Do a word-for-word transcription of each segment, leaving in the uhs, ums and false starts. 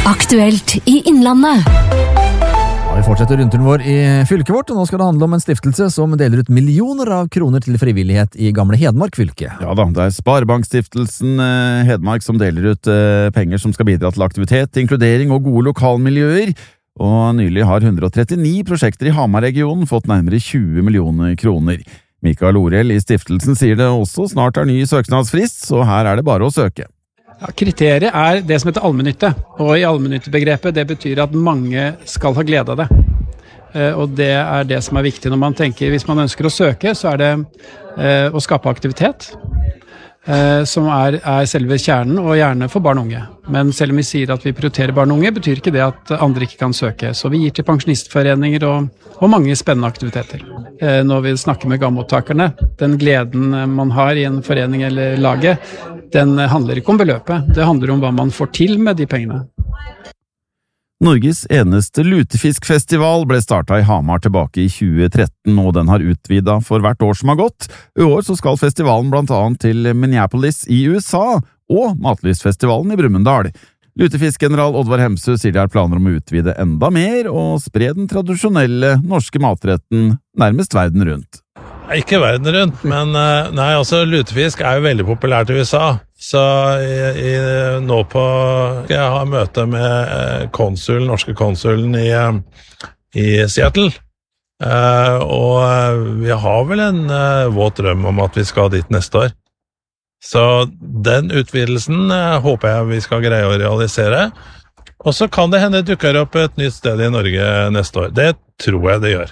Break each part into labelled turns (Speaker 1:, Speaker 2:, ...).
Speaker 1: Aktuelt i Innlandet.
Speaker 2: Ja, vi fortsetter rundturen vår i fylket vårt, og nå skal det handle om en stiftelse som deler ut millioner av kroner til frivillighet i gamle Hedmark fylke.
Speaker 3: Ja da, det er Sparebankstiftelsen eh, Hedmark som deler ut eh, penger som skal bidra til aktivitet, inkludering og gode lokalmiljøer. Og nylig har hundre og trettini prosjekter i Hamar-regionen fått nærmere tjue millioner kroner. Mikael Orell i stiftelsen sier det også snart er ny søknadsfrist, så her er det bare å søke.
Speaker 4: Ja, kriteriet er det som heter allmennytte, og i allmennyttebegrepet det betyr at mange skal ha glede av det. Eh, og det er det som er viktig når man tenker, hvis man ønsker å søke, så er det eh, å skape aktivitet, eh, som er, er selve kjernen, og gjerne for barn og unge. Men selv om vi sier at vi prioriterer barn og unge, betyr ikke det at andre ikke kan søke. Så vi gir til pensjonistforeninger og, og mange spennende aktiviteter. Eh, når vi snakker med gammottakerne, den gleden man har i en forening eller laget, den handler ikke om beløpet, det handler om hva man får til med de pengene.
Speaker 3: Norges eneste lutefiskfestival ble startet i Hamar tilbake i tjue tretten, og den har utvidet for hvert år som har gått. I år så skal festivalen blant annet til Minneapolis i U S A og Matlystfestivalen i Brumunddal. Lutefiskgeneral Oddvar Hemsø sier de har planer om å utvide enda mer og spre den tradisjonelle norske matretten nærmest verden rundt.
Speaker 5: Ikke verden rundt, men nei, altså lutefisk er jo veldig populært i U S A. Så i, i, nå på jeg har møte med konsul, norske konsulen i, i Seattle. Eh, og vi har vel en uh, våt drøm om at vi skal dit neste år. Så den utvidelsen uh, håper jeg vi skal greie å realisere. Og så kan det hende dukker opp et nytt sted i Norge neste år. Det tror jeg det gjør.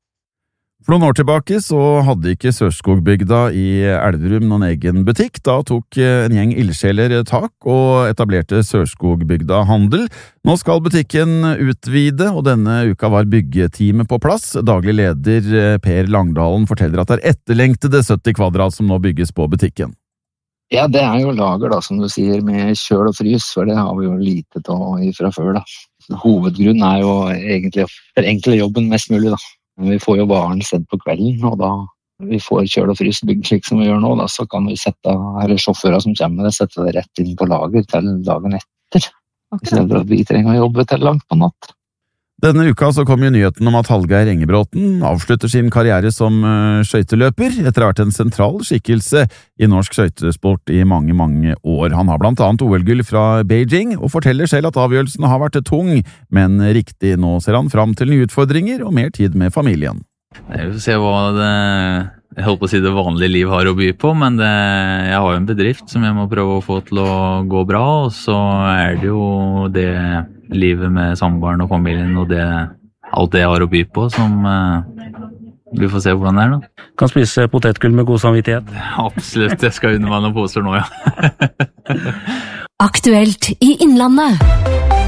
Speaker 3: For noen år tilbake så hadde ikke Sørskogbygda i Elverum noen egen butikk. Da tok en gjeng ildsjeler tak og etablerte Sørskogbygda handel. Nå skal butikken utvide, og denne uka var byggeteamet på plass. Daglig leder Per Langdalen forteller at det er etterlengtede sytti kvadrat som nå bygges på butikken.
Speaker 6: Ja, det er jo lager da, som du sier, med kjøl og frys, for det har vi jo lite av fra før da. Hovedgrunnen er jo egentlig å forenkle jobben mest mulig da. Vi får jo varen sett på kvelden, og da vi får kjøl og frys bygd slik som vi gjør nå, da, så kan vi sette, eller sjåfører som kommer med det, sette det rett inn på lager til dagen etter. I stedet for at vi trenger å jobbe til langt på natt.
Speaker 3: Denne uka så kom jo nyheten om at Hallgeir Engebråten avslutter sin karriere som skøyteløper, etter å ha vært en sentral skikkelse i norsk skøytesport i mange, mange år. Han har blant annet O L-gull fra Beijing, og forteller selv at avgjørelsen har vært tung, men riktig. Nå ser han fram til nye utfordringer og mer tid med familien.
Speaker 7: Jeg vil se hva det, jeg holdt på å si det vanlige liv har å by på, men det, jeg har jo en bedrift som jeg må prøve å få til å gå bra, og så er det jo det livet med samboeren og familien og det, alt det jeg har å by på, som uh, vi får se hvordan det er da.
Speaker 8: Kan spise potetgull med god samvittighet.
Speaker 7: Absolutt, jeg skal unne meg noen poser nå, ja.
Speaker 1: Aktuelt i Innlandet.